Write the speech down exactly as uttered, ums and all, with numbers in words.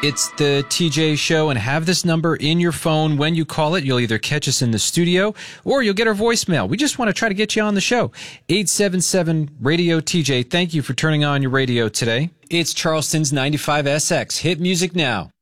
It's the T J Show, and have this number in your phone. When you call it, you'll either catch us in the studio or you'll get our voicemail. We just want to try to get you on the show. eight seven seven radio T J. Thank you for turning on your radio today. It's Charleston's ninety-five S X. Hit music now.